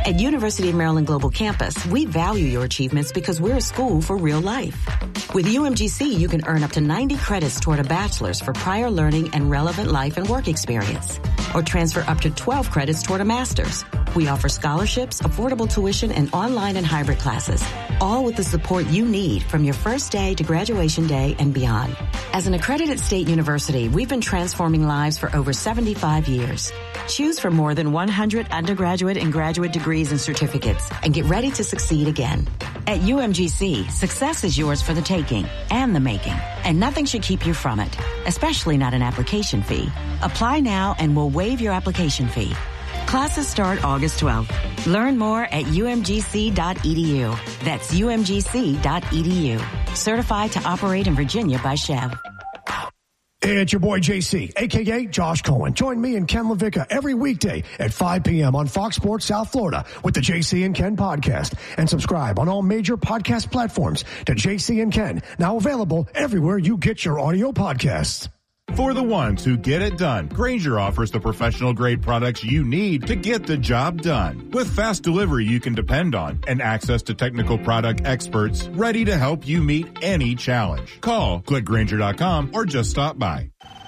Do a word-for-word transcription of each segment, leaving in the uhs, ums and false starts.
At University of Maryland Global Campus, we value your achievements because we're a school for real life. With U M G C, you can earn up to ninety credits toward a bachelor's for prior learning and relevant life and work experience, or transfer up to twelve credits toward a master's. We offer scholarships, affordable tuition, and online and hybrid classes, all with the support you need from your first day to graduation day and beyond. As an accredited state university, we've been transforming lives for over seventy-five years. Choose from more than one hundred undergraduate and graduate degrees and certificates, and get ready to succeed again. At U M G C, success is yours for the taking and the making, and nothing should keep you from it, especially not an application fee. Apply now and we'll waive your application fee. Classes start August twelfth. Learn more at U M G C dot E D U. That's U M G C dot E D U. Certified to operate in Virginia by Chev. It's your boy J C, a k a. Josh Cohen. Join me and Ken LaVicka every weekday at five p.m. on Fox Sports South Florida with the J C and Ken podcast. And subscribe on all major podcast platforms to J C and Ken, now available everywhere you get your audio podcasts. For the ones who get it done, Grainger offers the professional-grade products you need to get the job done. With fast delivery you can depend on and access to technical product experts ready to help you meet any challenge. Call, click Grainger dot com, or just stop by.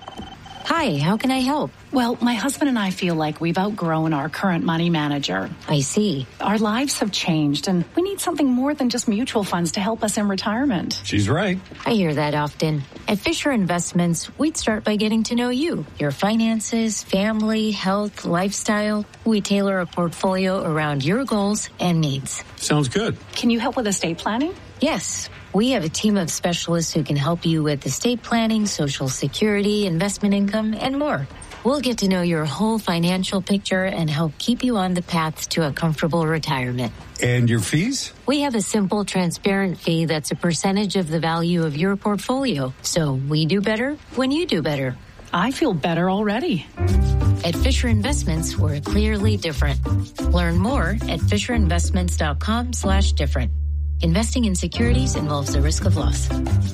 Hi, how can I help? Well, my husband and I feel like we've outgrown our current money manager. I see. Our lives have changed, and we need something more than just mutual funds to help us in retirement. She's right. I hear that often. At Fisher Investments, we'd start by getting to know you, your finances, family, health, lifestyle. We tailor a portfolio around your goals and needs. Sounds good. Can you help with estate planning? Yes. We have a team of specialists who can help you with estate planning, Social Security, investment income, and more. We'll get to know your whole financial picture and help keep you on the path to a comfortable retirement. And your fees? We have a simple, transparent fee that's a percentage of the value of your portfolio. So we do better when you do better. I feel better already. At Fisher Investments, we're clearly different. Learn more at fisher investments dot com slash different. Investing in securities involves the risk of loss.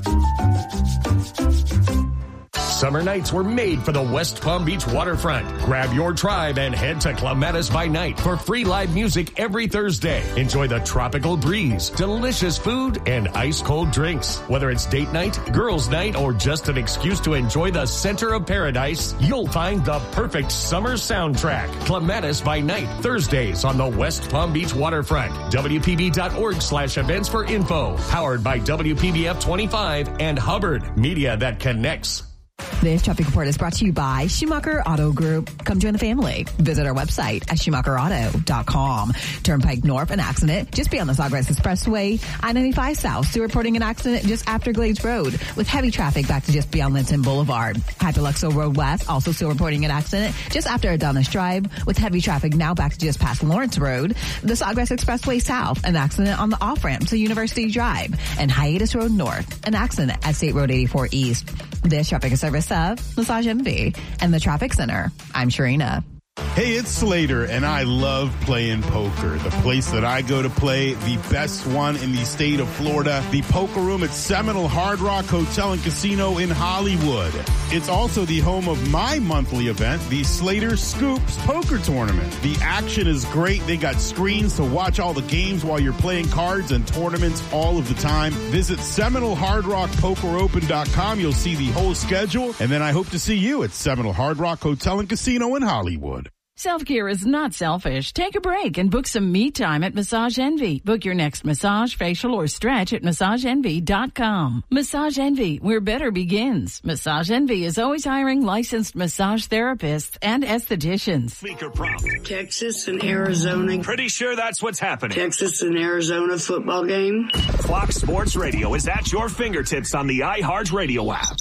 Summer nights were made for the West Palm Beach waterfront. Grab your tribe and head to Clematis by Night for free live music every Thursday. Enjoy the tropical breeze, delicious food, and ice-cold drinks. Whether it's date night, girls' night, or just an excuse to enjoy the center of paradise, you'll find the perfect summer soundtrack. Clematis by Night, Thursdays on the West Palm Beach waterfront. W P B dot org slash events for info. Powered by W P B F twenty-five and Hubbard, media that connects. This traffic report is brought to you by Schumacher Auto Group. Come join the family. Visit our website at schumacher auto dot com. Turnpike North, an accident just beyond the Sawgrass Expressway. I ninety-five South, still reporting an accident just after Glades Road with heavy traffic back to just beyond Linton Boulevard. Hyperluxo Road West, also still reporting an accident just after Adonis Drive with heavy traffic now back to just past Lawrence Road. The Sawgrass Expressway South, an accident on the off-ramp to University Drive. And Hiatus Road North, an accident at State Road eighty-four East. This traffic is service of Massage Envy and the Traffic Center. I'm Sharina. Hey, it's Slater, and I love playing poker. The place that I go to play, the best one in the state of Florida, the Poker Room at Seminole Hard Rock Hotel and Casino in Hollywood. It's also the home of my monthly event, the Slater Scoops Poker Tournament. The action is great. They got screens to watch all the games while you're playing cards and tournaments all of the time. Visit Seminole Hard Rock Poker Open dot com. You'll see the whole schedule, and then I hope to see you at Seminole Hard Rock Hotel and Casino in Hollywood. Self-care is not selfish. Take a break and book some me time at Massage Envy. Book your next massage, facial, or stretch at massage envy dot com. Massage Envy, where better begins. Massage Envy is always hiring licensed massage therapists and estheticians. Speaker prompt. Texas and Arizona. Pretty sure that's what's happening. Texas and Arizona football game. Fox Sports Radio is at your fingertips on the iHeart Radio app.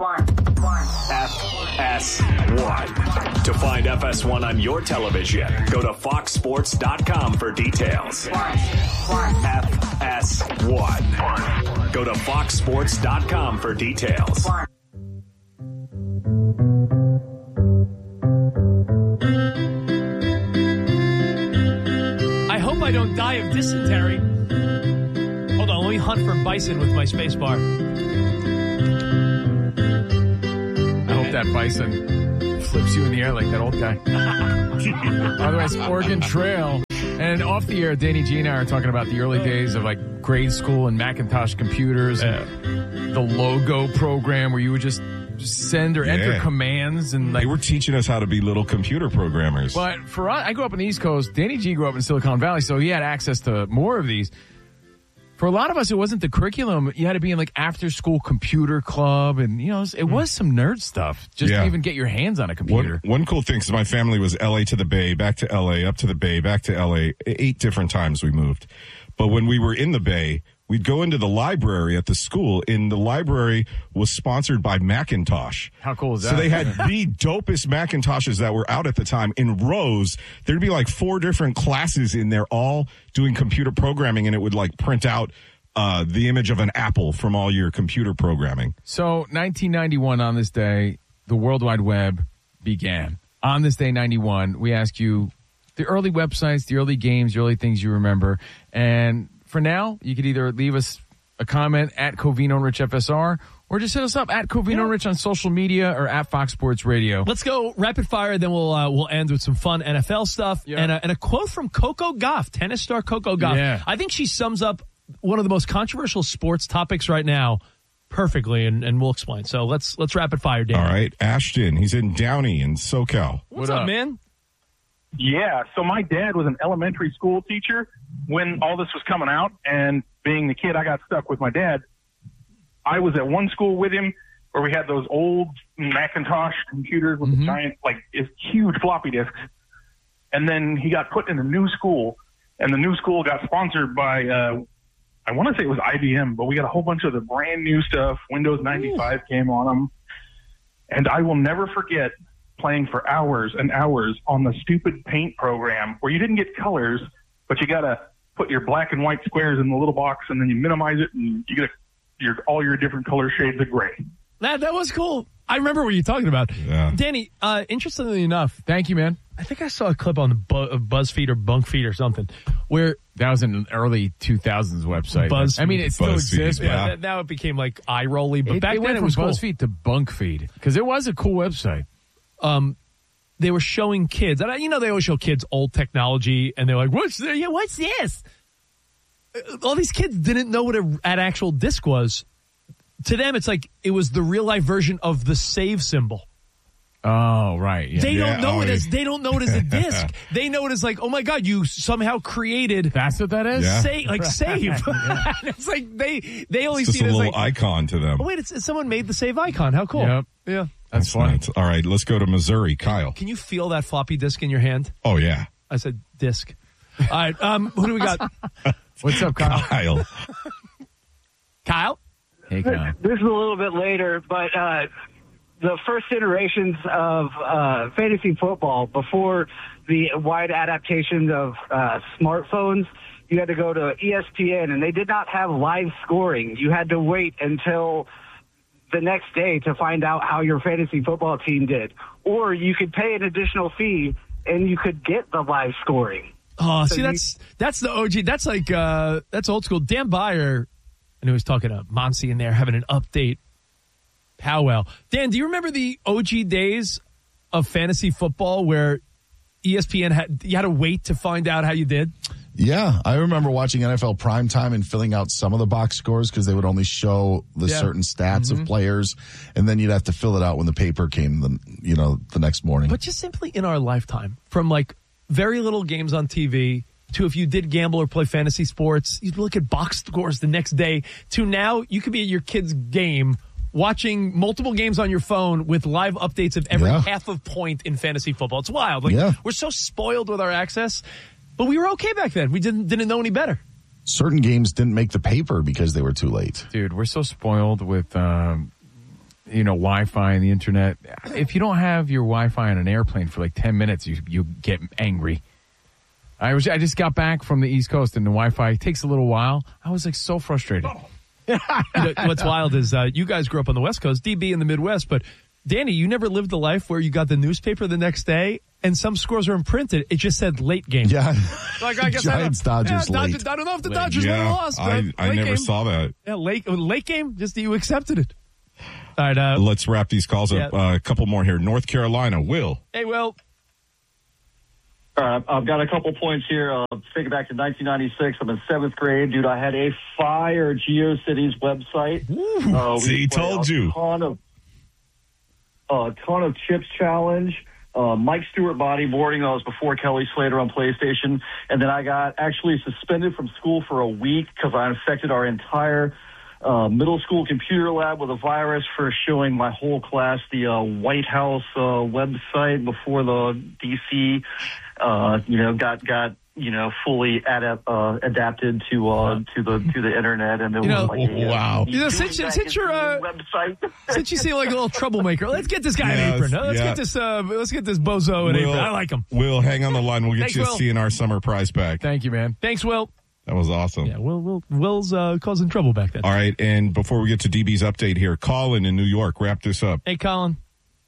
F S one. To find F S one on your television, go to fox sports dot com for details. F S one. Go to fox sports dot com for details. I hope I don't die of dysentery. Hold on, let me hunt for bison with my space bar. I hope that bison flips you in the air like that old guy. Otherwise, Oregon Trail. And off the air, Danny G and I are talking about the early days of like grade school and Macintosh computers, Yeah. and the logo program where you would just send or enter Yeah. commands and like. They were teaching us how to be little computer programmers. But for us, I grew up in the East Coast. Danny G grew up in Silicon Valley, so he had access to more of these. For a lot of us, it wasn't the curriculum. You had to be in like after school computer club, and you know, it was some nerd stuff just Yeah. to even get your hands on a computer. One, one cool thing, because my family was L A to the Bay, back to L A, up to the Bay, back to L A. Eight different times we moved. But when we were in the Bay, we'd go into the library at the school, and the library was sponsored by Macintosh. How cool is that? So they had the dopest Macintoshes that were out at the time in rows. There'd be like four different classes in there, all doing computer programming, and it would like print out uh, the image of an apple from all your computer programming. So nineteen ninety-one, on this day, the World Wide Web began. On this day, ninety-one, we ask you the early websites, the early games, the early things you remember. And for now, you could either leave us a comment at Covino and Rich F S R, or just hit us up at Covino and Rich on social media or at Fox Sports Radio. Let's go rapid fire, then we'll uh, we'll end with some fun N F L stuff. Yeah. And, a, and a quote from Coco Gauff, tennis star Coco Gauff. Yeah. I think she sums up one of the most controversial sports topics right now perfectly, and, and we'll explain. So let's let's rapid fire, Dan. All right, Ashton, he's in Downey in SoCal. What's What up, up? man? Yeah, so my dad was an elementary school teacher when all this was coming out, and being the kid I got stuck with my dad, I was at one school with him where we had those old Macintosh computers with Mhm. the giant, like, is huge floppy disks. And then he got put in a new school, and the new school got sponsored by, uh, I want to say it was I B M, but we got a whole bunch of the brand new stuff. Windows ninety-five came on them. And I will never forget playing for hours and hours on the stupid paint program where you didn't get colors, but you got to put your black and white squares in the little box, and then you minimize it, and you get your all your different color shades of gray. That that was cool. I remember what you're talking about. Yeah. Danny, uh, interestingly enough, Thank you, man. I think I saw a clip on the Bu- uh, BuzzFeed or BunkFeed or something where That was an early two thousands website. BuzzFeed. I mean, it still BuzzFeed, exists, but yeah, that, now it became like eye rolly, but it, back it then went it from was cool. BuzzFeed to BunkFeed because it was a cool website. Um, they were showing kids, and I, you know, they always show kids old technology, and they're like, "What's the, yeah, what's this?" Uh, All these kids didn't know what a, an actual disc was. To them, it's like it was the real life version of the save symbol. Oh, right. Yeah. They Yeah, don't know oh, it as yeah. they don't know it as a disc. They know it as like, oh my god, you somehow created That's what that is? Yeah. save, like save. It's like they they only It's just see a it as little like, icon to them. oh wait, it's, it's someone made the save icon. How cool! Yep. Yeah. That's funny. nuts. All right, let's go to Missouri. Kyle. Can you feel that floppy disk in your hand? Oh, yeah. I said disc. All right. Um, who do we got? What's up, Kyle? Kyle. Kyle. Hey, Kyle. This is a little bit later, but uh, the first iterations of uh, fantasy football before the wide adaptation of uh, smartphones, you had to go to E S P N, and they did not have live scoring. You had to wait until the next day to find out how your fantasy football team did. Or you could pay an additional fee, and you could get the live scoring. Oh, So see, you- that's that's the O G. That's like uh, that's old school. Dan Byer, and he was talking to Monsi in there having an update powwow. Dan, do you remember the O G days of fantasy football where E S P N had you had to wait to find out how you did? Yeah, I remember watching N F L primetime and filling out some of the box scores because they would only show the Yeah. certain stats Mhm. of players, and then you'd have to fill it out when the paper came, the, you know, the next morning. But just simply in our lifetime, from like very little games on T V to if you did gamble or play fantasy sports, you'd look at box scores the next day to now you could be at your kid's game watching multiple games on your phone with live updates of every Yeah. half of point in fantasy football. It's wild. Like Yeah. we're so spoiled with our access, but we were okay back then. We didn't didn't know any better. Certain games didn't make the paper because they were too late. Dude, we're so spoiled with, um, you know, Wi-Fi and the internet. If you don't have your Wi-Fi on an airplane for like ten minutes, you you get angry. I was I just got back from the East Coast and the Wi-Fi takes a little while. I was like so frustrated. You know, what's wild is uh, you guys grew up on the West Coast, D B in the Midwest, but Danny, you never lived a life where you got the newspaper the next day and some scores are imprinted. It just said late game. Yeah. Like, I guess Giants, I don't, Dodgers, yeah, late. Dodgers, I don't know if the Late. Dodgers would Yeah, have lost. I- but I late never game. saw that. Yeah, late, late game, just you accepted it. All right. Uh, Let's wrap these calls up. Yeah. Uh, a couple more here. North Carolina. Will. hey, well, All right, I've got a couple points here. Uh, take it back to nineteen ninety-six. I'm in seventh grade. Dude, I had a fire GeoCities website. Uh, See, he told you. Ton of, a ton of Chips Challenge. Uh, Mike Stewart bodyboarding. I was before Kelly Slater on PlayStation. And then I got actually suspended from school for a week because I infected our entire uh, middle school computer lab with a virus for showing my whole class the uh, White House uh, website before the D C, uh, you know, got, got, you know, fully adapt, uh, adapted to uh, to the to the internet, and then You know, like, a, wow. You know, since, you- since you're uh, website. since you seem like a little troublemaker, let's get this guy an Yes, apron. Let's yeah. get this. Uh, let's get this bozo an Will, apron. I like him. Will, hang on the line. We'll get Thanks, you a Will. C N R summer prize pack. Thank you, man. Thanks, Will. That was awesome. Yeah, Will. Will Will's uh, causing trouble back then. All right, and before we get to D B's update here, Colin in New York, wrap this up. Hey, Colin.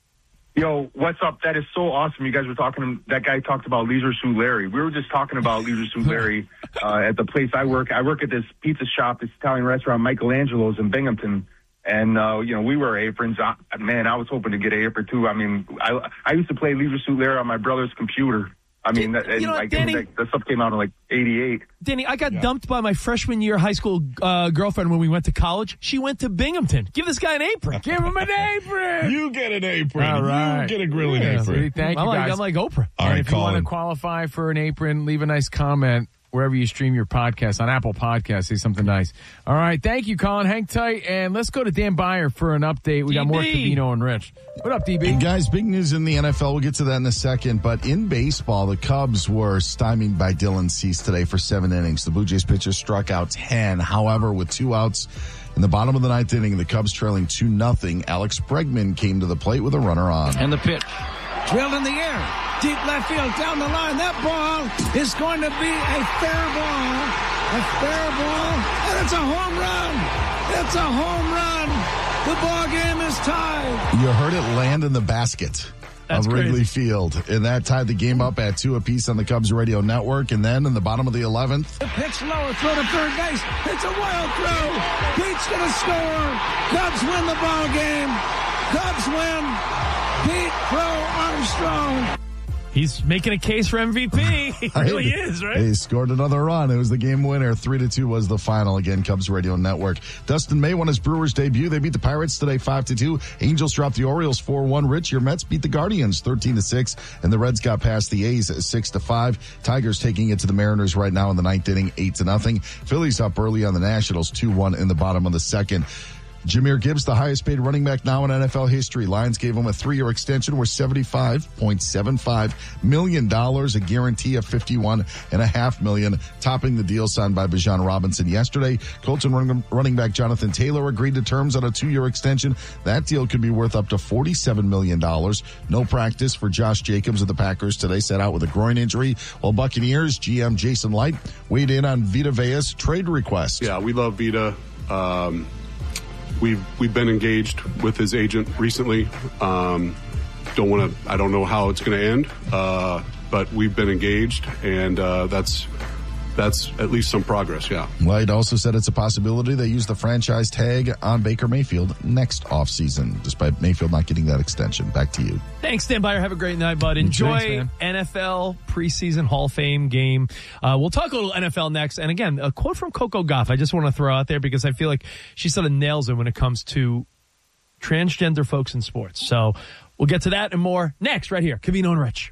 Yo, what's up? That is so awesome. You guys were talking, that guy talked about Leisure Suit Larry. We were just talking about Leisure Suit Larry uh, at the place I work. I work at this pizza shop, this Italian restaurant, Michelangelo's in Binghamton. And, uh, you know, we wear aprons. I, man, I was hoping to get an apron, too. I mean, I I used to play Leisure Suit Larry on my brother's computer. I mean, that, and you know what, like, Danny? that, that stuff came out in like eighty-eight. Danny, I got dumped by my freshman year high school uh, girlfriend when we went to college. She went to Binghamton. Give this guy an apron. Give him an apron. You get an apron. All right. You get a grilling Yeah, apron. see, thank you, I'm like, guys. I'm like Oprah. All And right, if you want Colin. to qualify for an apron, leave a nice comment wherever you stream your podcast. On Apple Podcasts, say something nice. All right, thank you, Colin. Hang tight, and let's go to Dan Byer for an update. We got more D B. Covino and Rich. What up, D B? And guys, big news in the N F L. We'll get to that in a second. But in baseball, the Cubs were stymied by Dylan Cease today for seven innings. The Blue Jays pitcher struck out ten. However, with two outs in the bottom of the ninth inning, the Cubs trailing two nothing. Alex Bregman came to the plate with a runner on. And the pitch. Drilled in the air. Deep left field down the line. That ball is going to be a fair ball. A fair ball. And it's a home run. It's a home run. The ball game is tied. You heard it land in the basket That's of Wrigley crazy. Field. And that tied the game up at two apiece on the Cubs radio network. And then in the bottom of the eleventh, The pitch low. Throw to third base. It's a wild throw. Pete's going to score. Cubs win the ball game. Cubs win. Pete Crow Armstrong. He's making a case for M V P. He really is, right? He scored another run. It was the game winner. Three to two was the final. Again, Cubs Radio Network. Dustin May won his Brewers debut. They beat the Pirates today five to two. Angels dropped the Orioles four one. Rich, your Mets beat the Guardians thirteen to six. And the Reds got past the A's six to five. Tigers taking it to the Mariners right now in the ninth inning, eight to nothing. Phillies up early on the Nationals two one in the bottom of the second. Jameer Gibbs, the highest paid running back now in N F L history. Lions gave him a three-year extension worth seventy-five point seven five million dollars, a guarantee of fifty-one point five million dollars, topping the deal signed by Bijan Robinson yesterday. Colton running, running back Jonathan Taylor agreed to terms on a two-year extension. That deal could be worth up to forty-seven million dollars. No practice for Josh Jacobs of the Packers today, set out with a groin injury, while Buccaneers G M Jason Light weighed in on Vita Vea's trade request. Yeah, we love Vita. Um, We've we've been engaged with his agent recently. Um, don't want to. I don't know how it's going to end, uh, but we've been engaged, and uh, that's that's at least some progress. Yeah. Light also said it's a possibility they use the franchise tag on Baker Mayfield next offseason, despite Mayfield not getting that extension. Back to you. Thanks, Dan Byer. Have a great night, bud. Enjoy Thanks, N F L preseason Hall of Fame game. Uh, we'll talk a little N F L next. And again, a quote from Coco Gauff I just want to throw out there because I feel like she sort of nails it when it comes to transgender folks in sports. So we'll get to that and more next right here. Covino and Rich.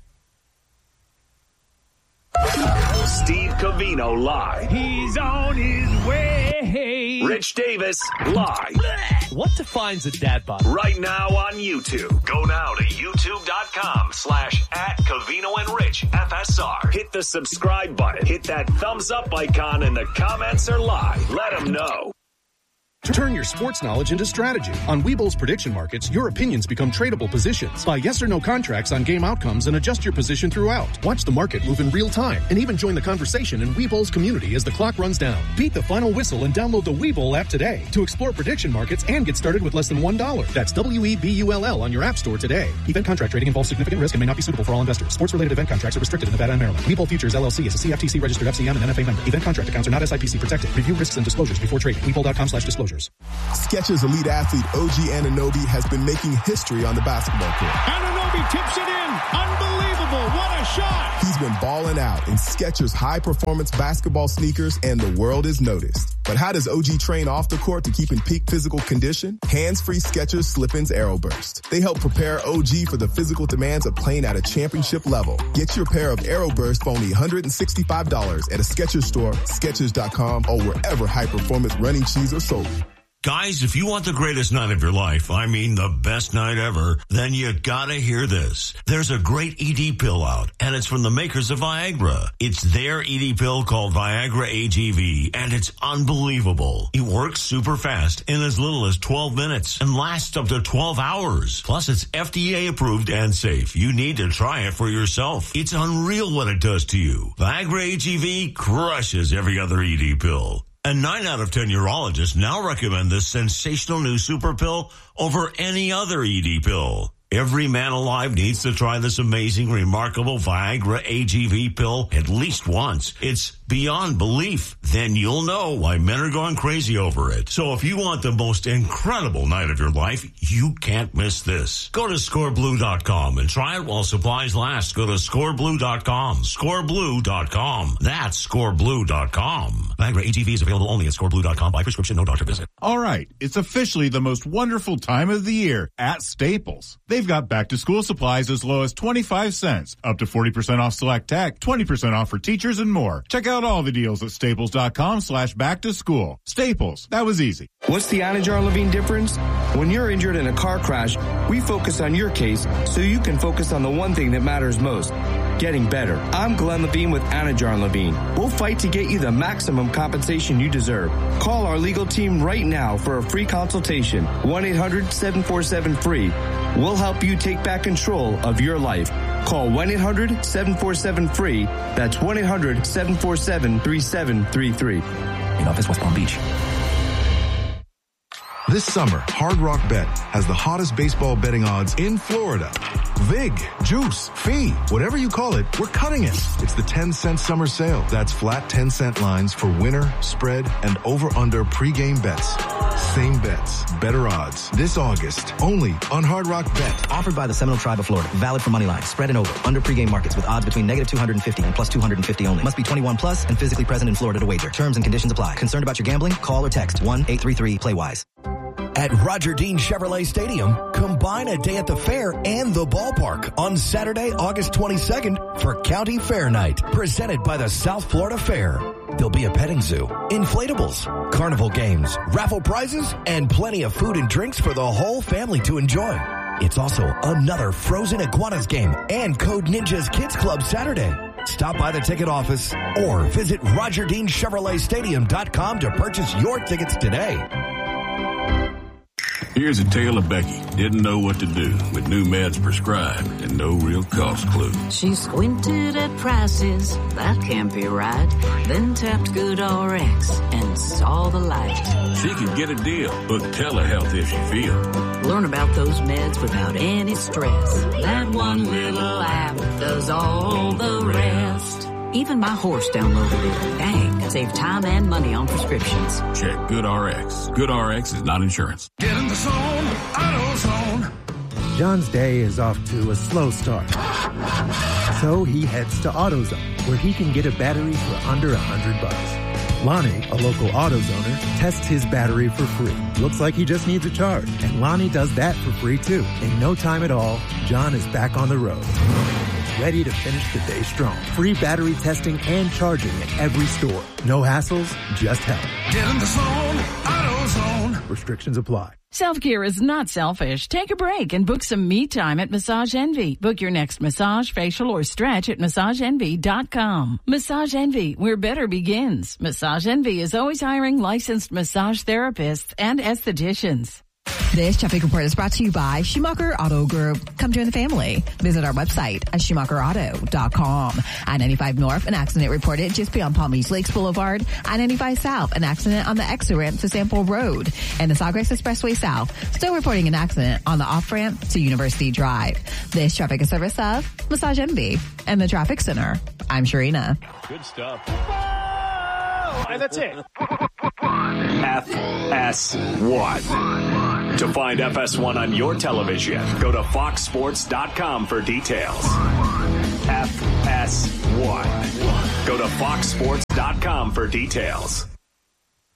Steve Covino live. He's on his way. Rich Davis live. What defines a dad bod? Right now on YouTube. Go now to youtube.com slash at Covino and Rich F S R. Hit the subscribe button. Hit that thumbs up icon and the comments are live. Let them know. Turn your sports knowledge into strategy. On Webull's prediction markets, your opinions become tradable positions. Buy yes or no contracts on game outcomes and adjust your position throughout. Watch the market move in real time and even join the conversation in Webull's community as the clock runs down. Beat the final whistle and download the Webull app today to explore prediction markets and get started with less than one dollar. That's W E B U L L on your app store today. Event contract trading involves significant risk and may not be suitable for all investors. Sports-related event contracts are restricted in Nevada and Maryland. Webull Futures L L C is a C F T C registered F C M and N F A member. Event contract accounts are not S I P C protected. Review risks and disclosures before trading. Webull.com slash disclosures. Skechers elite athlete O G Anunoby has been making history on the basketball court. Anunoby tips it in. in. Unbelievable. What a shot. He's been balling out in Skechers high-performance basketball sneakers, and the world is noticed. But how does O G train off the court to keep in peak physical condition? Hands-free Skechers Slip-ins AeroBurst. They help prepare O G for the physical demands of playing at a championship level. Get your pair of AeroBurst for only one hundred sixty-five dollars at a Skechers store, Skechers dot com, or wherever high-performance running shoes are sold. Guys, if you want the greatest night of your life, I mean the best night ever, then you gotta hear this. There's a great E D pill out, and it's from the makers of Viagra. It's their E D pill called Viagra A G V, and it's unbelievable. It works super fast in as little as twelve minutes and lasts up to twelve hours. Plus, it's F D A approved and safe. You need to try it for yourself. It's unreal what it does to you. Viagra A G V crushes every other E D pill. And nine out of ten urologists now recommend this sensational new super pill over any other E D pill. Every man alive needs to try this amazing, remarkable Viagra A G V pill at least once. It's beyond belief. Then you'll know why men are going crazy over it. So if you want the most incredible night of your life, you can't miss this. Go to score blue dot com and try it while supplies last. Go to score blue dot com. score blue dot com. That's score blue dot com. Viagra A G V is available only at score blue dot com by prescription, no doctor visit. All right, it's officially the most wonderful time of the year at Staples. They've got back-to-school supplies as low as twenty-five cents, up to forty percent off select tech, twenty percent off for teachers, and more. Check out all the deals at staples dot com slash back to school. Staples, that was easy. What's the Anajar Levine difference? When you're injured in a car crash, we focus on your case so you can focus on the one thing that matters most, getting better. I'm Glenn Levine with Anajar Levine. We'll fight to get you the maximum compensation you deserve. Call our legal team right now for a free consultation. one eight hundred seven four seven free. We'll help you take back control of your life. Call one eight hundred seven four seven free. That's one eight hundred seven four seven three seven three three. In office, West Palm Beach. This summer, Hard Rock Bet has the hottest baseball betting odds in Florida. Vig, juice, fee, whatever you call it, we're cutting it. It's the ten cent summer sale. That's flat ten cent lines for winner, spread, and over-under pregame bets. Same bets, better odds. This August, only on Hard Rock Bet. Offered by the Seminole Tribe of Florida. Valid for money line, spread and over, under pregame markets with odds between negative two hundred fifty and plus two hundred fifty only. Must be twenty-one plus and physically present in Florida to wager. Terms and conditions apply. Concerned about your gambling? Call or text one eight three three play wise. At Roger Dean Chevrolet Stadium, combine a day at the fair and the ballpark on Saturday, August twenty-second for County Fair Night, presented by the South Florida Fair. There'll be a petting zoo, inflatables, carnival games, raffle prizes, and plenty of food and drinks for the whole family to enjoy. It's also another Frozen Iguanas game and Code Ninjas Kids Club Saturday. Stop by the ticket office or visit roger dean chevrolet stadium dot com to purchase your tickets today. Here's a tale of Becky. Didn't know what to do with new meds prescribed and no real cost clue. She squinted at prices, that can't be right. Then tapped GoodRx and saw the light. She could get a deal. Book telehealth if she feels. Learn about those meds without any stress. That one little app does all the rest. Even my horse downloaded it. Dang, save time and money on prescriptions. Check GoodRx. GoodRx is not insurance. Get in the zone, AutoZone. John's day is off to a slow start. So he heads to AutoZone, where he can get a battery for under a hundred bucks. Lonnie, a local AutoZoner, tests his battery for free. Looks like he just needs a charge. And Lonnie does that for free too. In no time at all, John is back on the road, ready to finish the day strong. Free battery testing and charging at every store. No hassles, just help. Get in the zone, AutoZone. Restrictions apply. Self-care is not selfish. Take a break and book some me time at Massage Envy. Book your next massage, facial, or stretch at massage envy dot com. Massage Envy, where better begins. Massage Envy is always hiring licensed massage therapists and estheticians. This traffic report is brought to you by Schumacher Auto Group. Come join the family. Visit our website at schumacher auto dot com. I ninety-five North, an accident reported just beyond Palm Beach Lakes Boulevard. I ninety-five South, an accident on the exit ramp to Sample Road. And the Sawgrass Expressway South, still reporting an accident on the off-ramp to University Drive. This traffic is service of Massage Envy and the Traffic Center. I'm Sharina. Good stuff. Whoa! And that's it. F S one. To find F S one on your television, go to fox sports dot com for details. F S one. Go to fox sports dot com for details.